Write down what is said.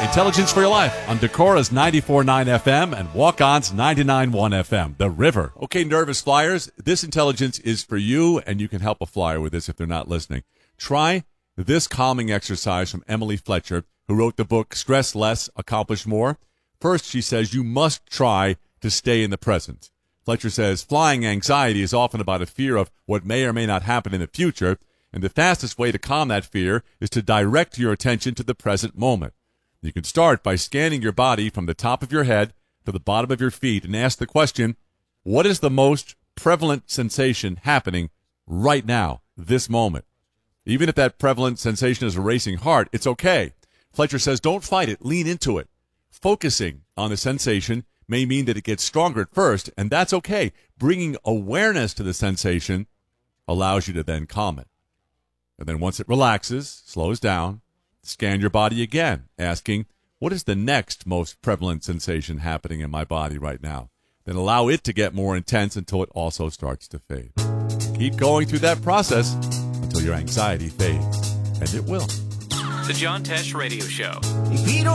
Intelligence for Your Life on Decora's 94.9 FM and Walk-On's 99.1 FM, The River. Okay, nervous flyers, this intelligence is for you, and you can help a flyer with this if they're not listening. Try this calming exercise from Emily Fletcher, who wrote the book Stress Less, Accomplish More. First, she says you must try to stay in the present. Fletcher says flying anxiety is often about a fear of what may or may not happen in the future, and the fastest way to calm that fear is to direct your attention to the present moment. You can start by scanning your body from the top of your head to the bottom of your feet and ask the question, what is the most prevalent sensation happening right now, this moment? Even if that prevalent sensation is a racing heart, it's okay. Fletcher says don't fight it, lean into it. Focusing on the sensation may mean that it gets stronger at first, and that's okay. Bringing awareness to the sensation allows you to then calm it. And then once it relaxes, slows down, scan your body again, asking, what is the next most prevalent sensation happening in my body right now? Then allow it to get more intense until it also starts to fade. Keep going through that process until your anxiety fades, and it will. The John Tesh Radio Show.